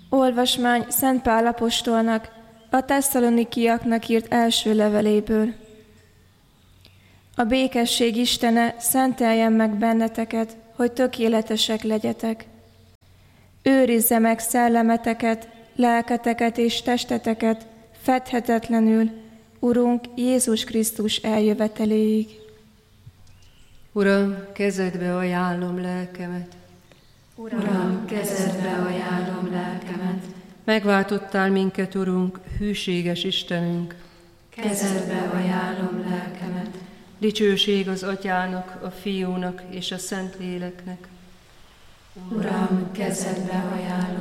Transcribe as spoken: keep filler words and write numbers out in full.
Olvasmány Szent Pál apostolnak a tesszalonikiaknak írt első leveléből. A békesség Istene szenteljen meg benneteket, hogy tökéletesek legyetek. Őrizze meg szellemeteket, lelketeket és testeteket fedhetetlenül, Urunk Jézus Krisztus eljöveteléig. Uram, kezedbe ajánlom lelkemet. Uram, kezedbe ajánlom lelkemet. Megváltottál minket, Urunk, hűséges Istenünk. Kezedbe ajánlom lelkemet. Dicsőség az Atyának, a Fiúnak és a Szentléleknek. Uram, kezedbe ajánlom